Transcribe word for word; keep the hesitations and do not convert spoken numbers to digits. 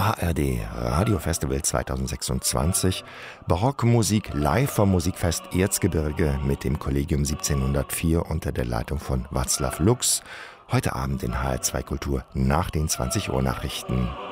A R D Radiofestival zweitausendsechsundzwanzig. Barockmusik live vom Musikfest Erzgebirge mit dem Kollegium siebzehnhundertvier unter der Leitung von Václav Lux. Heute Abend in H R zwei Kultur nach den zwanzig Uhr Nachrichten.